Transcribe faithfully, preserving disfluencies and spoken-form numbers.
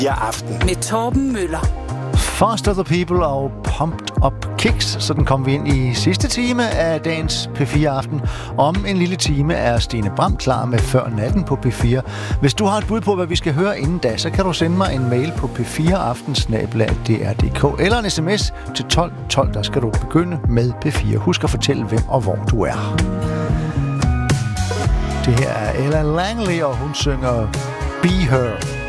Aften med Torben Møller. Foster the People og Pumped Up Kicks. Sådan kom vi ind i sidste time af dagens P fire Aften. Om en lille time er Stine Bram klar med Før Natten på P fire. Hvis du har et bud på, hvad vi skal høre inden da, så kan du sende mig en mail på p fire aften snabel-a d r punktum d k eller en sms til tolv tolv. Der skal du begynde med P fire. Husk at fortælle, hvem og hvor du er. Det her er Ella Langley, og hun synger Be Her.